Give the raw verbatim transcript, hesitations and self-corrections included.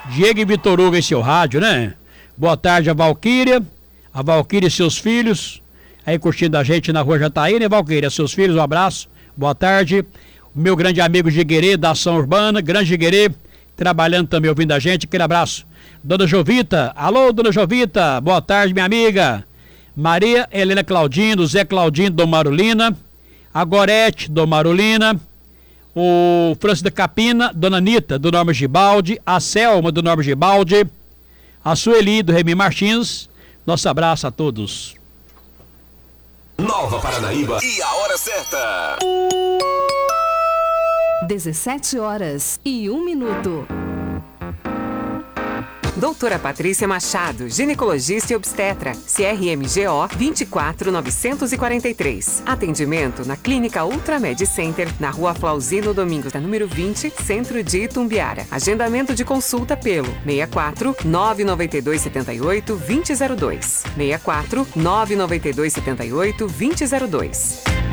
Diego e Vitor Hugo em seu rádio, né? Boa tarde a Valquíria, a Valquíria e seus filhos, aí curtindo a gente na rua Jataí, né, Valquíria? Seus filhos, um abraço, boa tarde. O meu grande amigo Jiguerê, da Ação Urbana, grande Jiguerê, trabalhando também, ouvindo a gente, aquele abraço. Dona Jovita, alô, Dona Jovita, boa tarde, minha amiga. Maria Helena Claudino, Zé Claudino, Dom Marulina, a Gorete, Dom Marulina, o Francis da Capina, Dona Anitta, do Norma Gibaldi, a Selma, do Norma Gibaldi, a Sueli, do Remy Martins. Nosso abraço a todos. Nova Paranaíba e a hora certa. dezessete horas e um minuto. Doutora Patrícia Machado, ginecologista e obstetra, C R M G O vinte e quatro novecentos e quarenta e três. Atendimento na Clínica Ultramed Center, na Rua Flauzino Domingos, da número vinte, Centro de Itumbiara. Agendamento de consulta pelo seis quatro nove nove dois sete oito dois zero zero dois. seis quatro nove nove dois sete oito dois zero zero dois.